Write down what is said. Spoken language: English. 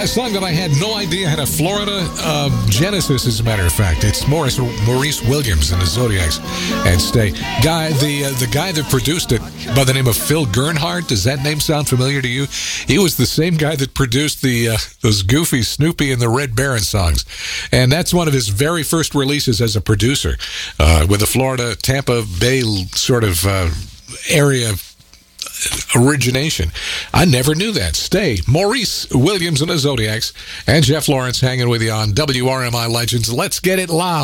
A song that I had no idea had a Florida genesis, as a matter of fact. It's Maurice Williams and the Zodiacs and Stay. The guy that produced it, by the name of Phil Gernhardt, does that name sound familiar to you? He was the same guy that produced those goofy Snoopy and the Red Baron songs. And that's one of his very first releases as a producer with the Florida, Tampa Bay sort of area origination. I never knew that. Stay. Maurice Williams and the Zodiacs and Jeff Lawrence hanging with you on WRMI Legends. Let's get it loud.